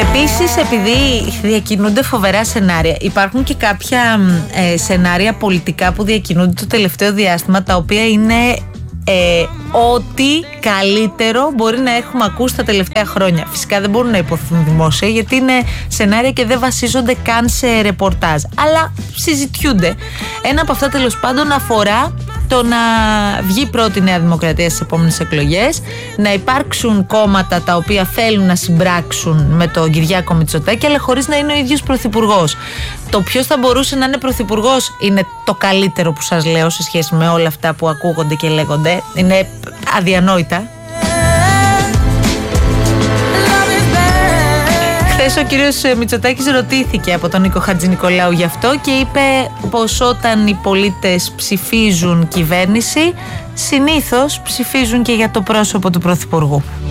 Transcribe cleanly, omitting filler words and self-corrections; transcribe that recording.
Επίσης, επειδή διακινούνται φοβερά σενάρια, υπάρχουν και κάποια σενάρια πολιτικά που διακινούνται το τελευταίο διάστημα, τα οποία είναι ό,τι καλύτερο μπορεί να έχουμε ακούσει τα τελευταία χρόνια. Φυσικά δεν μπορούν να υποθούν δημόσια, γιατί είναι σενάρια και δεν βασίζονται καν σε ρεπορτάζ, αλλά συζητιούνται. Ένα από αυτά, τέλος πάντων, αφορά το να βγει πρώτη η Νέα Δημοκρατία στις επόμενες εκλογές, να υπάρξουν κόμματα τα οποία θέλουν να συμπράξουν με τον Κυριάκο Μητσοτάκη, αλλά χωρίς να είναι ο ίδιος πρωθυπουργός. Το ποιος θα μπορούσε να είναι πρωθυπουργός είναι το καλύτερο που σας λέω σε σχέση με όλα αυτά που ακούγονται και λέγονται. Είναι αδιανόητα. Χθες ο κύριος Μητσοτάκης ρωτήθηκε από τον Νίκο Χατζηνικολάου γι' αυτό και είπε πως όταν οι πολίτες ψηφίζουν κυβέρνηση, συνήθως ψηφίζουν και για το πρόσωπο του πρωθυπουργού.